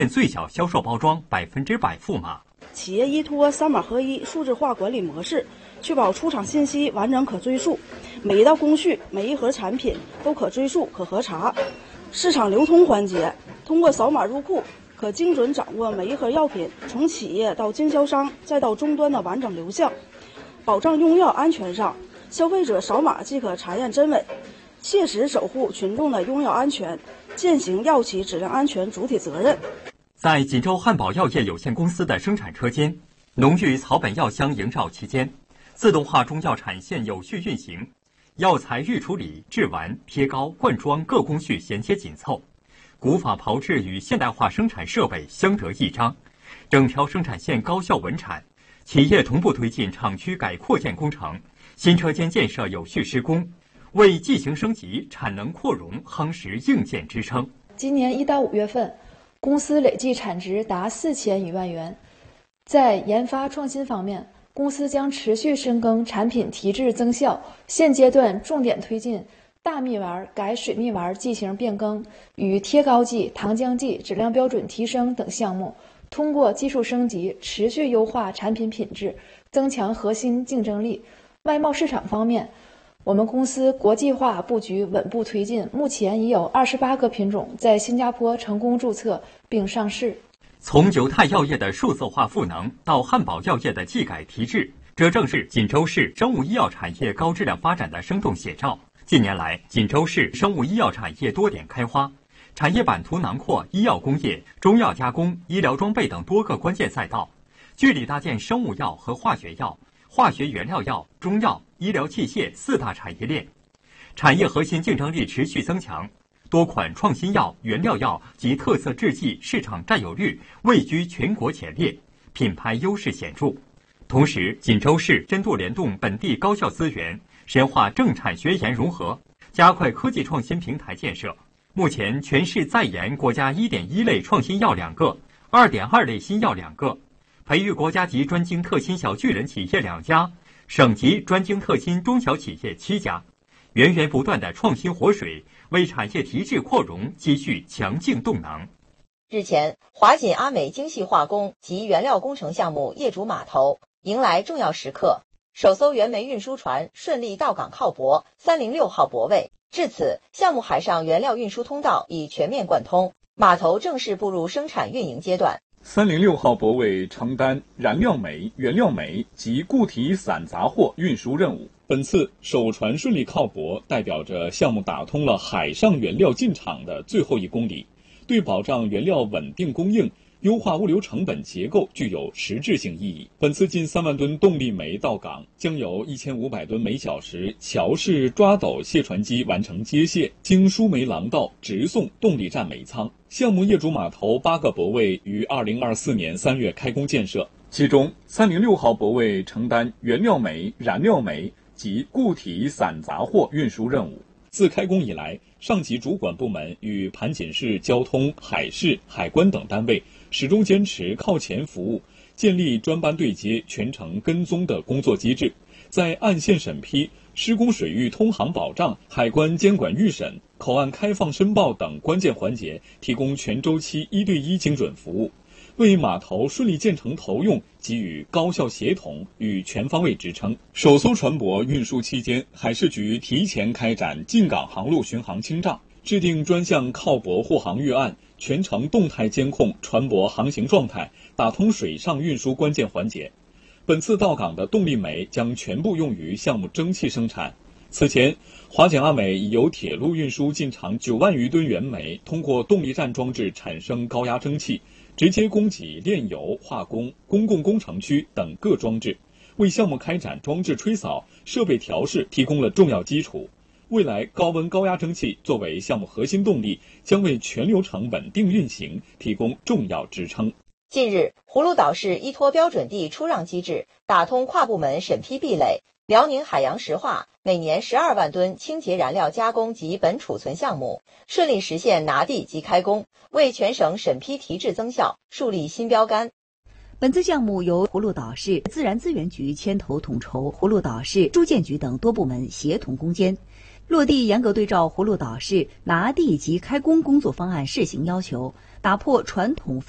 最小销售包装100%赋码。 企业依托3码合一数字化管理模式，确保出厂信息完整可追溯，每一道工序、每一盒产品都可追溯、可核查。市场流通环节，通过扫码入库，可精准掌握每一盒药品从企业到经销商再到终端的完整流向，保障用药安全上，消费者扫码即可查验真伪，切实守护群众的用药安全，践行药企质量安全主体责任。 在锦州汉堡药业有限公司的生产车间，浓郁草本药香萦绕其间，自动化中药产线有序运行，药材预处理、制完、贴膏、灌装各工序衔接紧凑，古法炮制与现代化生产设备相得益彰，整条生产线高效稳产。企业同步推进厂区改扩建工程，新车间建设有序施工，为继行升级、产能扩容夯实硬件支撑。 今年1到5月份，公司累计产值达4000余万元。在研发创新方面，公司将持续深耕产品提质增效，现阶段重点推进大蜜丸改水蜜丸剂型变更与贴膏剂、糖浆剂质量标准提升等项目，通过技术升级，持续优化产品品质，增强核心竞争力。外贸市场方面，我们公司国际化布局稳步推进，目前已有28个品种在新加坡成功注册并上市。 从九泰药业的数字化赋能到汉堡药业的技改提质，这正是锦州市生物医药产业高质量发展的生动写照。近年来，锦州市生物医药产业多点开花，产业版图囊括医药工业、中药加工、医疗装备等多个关键赛道，据理搭建生物药和化学药、化学原料药、中药、医疗器械4大产业链，产业核心竞争力持续增强。多款创新药、原料药及特色制剂市场占有率位居全国前列，品牌优势显著。同时，锦州市深度联动本地高校资源，深化政产学研融合，加快科技创新平台建设。目前，全市在研国家1.1类创新药2个，2.2类新药2个，培育国家级专精特新小巨人企业2家，省级专精特新中小企业7家。源源不断的创新活水，为产业提质扩容积蓄强劲动能。 日前，华锦阿美精细化工及原料工程项目业主码头迎来重要时刻，首艘原煤运输船顺利到港靠泊306号泊位。至此，项目海上原料运输通道已全面贯通，码头正式步入生产运营阶段。 306号泊位承担燃料煤、原料煤及固体散杂货运输任务。本次首船顺利靠泊，代表着项目打通了海上原料进场的最后1公里，对保障原料稳定供应、优化物流成本结构具有实质性意义。本次近3万吨动力煤到港，将由1500吨每小时桥式抓斗卸船机完成接卸，经输煤廊道直送动力站煤仓。项目业主码头8个泊位于2024年3月开工建设，其中306号泊位承担原料煤、燃料煤及固体散杂货运输任务。自开工以来，上级主管部门与盘锦市交通、海事、海关等单位始终坚持靠前服务，建立专班对接、全程跟踪的工作机制，在岸线审批、施工水域通航保障、海关监管预审、口岸开放申报等关键环节提供全周期1对1精准服务，为码头顺利建成投用给予高效协同与全方位支撑。首艘船舶运输期间，海事局提前开展进港航路巡航清障，制定专项靠泊护航预案，全程动态监控船舶航行状态，打通水上运输关键环节。本次到港的动力煤将全部用于项目蒸汽生产。此前，华锦阿美已由铁路运输进场9万余吨原煤，通过动力站装置产生高压蒸汽，直接供给炼油、化工、公共工程区等各装置，为项目开展装置吹扫、设备调试提供了重要基础。未来高温高压蒸汽作为项目核心动力，将为全流程稳定运行提供重要支撑。 近日，葫芦岛市依托标准地出让机制，打通跨部门审批壁垒，辽宁海洋石化每年12万吨清洁燃料加工及本储存项目顺利实现拿地即开工，为全省审批提质增效树立新标杆。 本次项目由葫芦岛市自然资源局牵头统筹，葫芦岛市住建局等多部门协同攻坚，落地严格对照葫芦岛市拿地即开工工作方案试行要求，打破传统